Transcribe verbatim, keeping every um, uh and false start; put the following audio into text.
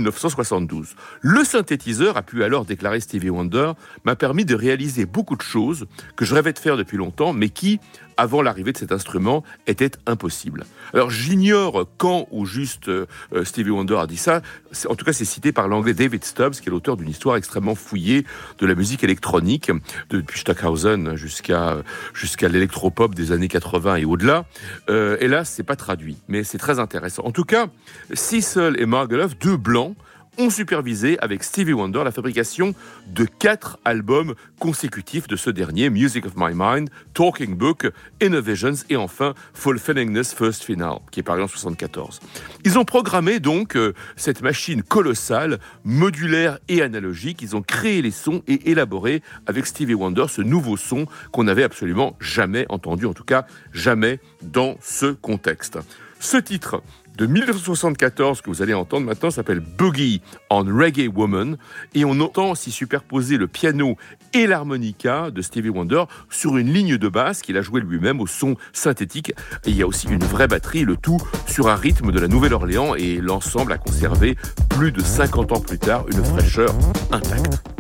dix-neuf cent soixante-douze. Le synthétiseur, a pu alors déclarer Stevie Wonder, m'a permis de réaliser beaucoup de choses que je rêvais de faire depuis longtemps, mais qui, avant l'arrivée de cet instrument, étaient impossibles. Alors j'ignore quand ou juste euh, Stevie Wonder a dit ça. C'est, en tout cas, c'est cité par l'anglais David Stubbs, qui est l'auteur d'une histoire extrêmement fouillée de la musique électronique, depuis Stockhausen jusqu'à, jusqu'à l'électropop des années quatre-vingts et au-delà. Euh, hélas, c'est pas traduit, mais c'est très intéressant. En tout cas, Cecil et Margolov, deux blancs, ont supervisé avec Stevie Wonder la fabrication de quatre albums consécutifs de ce dernier, Music of My Mind, Talking Book, Innovations et enfin Fulfillingness First Final, qui est paru en soixante-quatorze. Ils ont programmé donc euh, cette machine colossale, modulaire et analogique. Ils ont créé les sons et élaboré avec Stevie Wonder ce nouveau son qu'on n'avait absolument jamais entendu, en tout cas jamais dans ce contexte. Ce titre de dix-neuf cent soixante-quatorze que vous allez entendre maintenant s'appelle Boogie on Reggae Woman et on entend s'y superposer le piano et l'harmonica de Stevie Wonder sur une ligne de basse qu'il a joué lui-même au son synthétique. Et il y a aussi une vraie batterie, le tout sur un rythme de la Nouvelle-Orléans et l'ensemble a conservé plus de cinquante ans plus tard une fraîcheur intacte.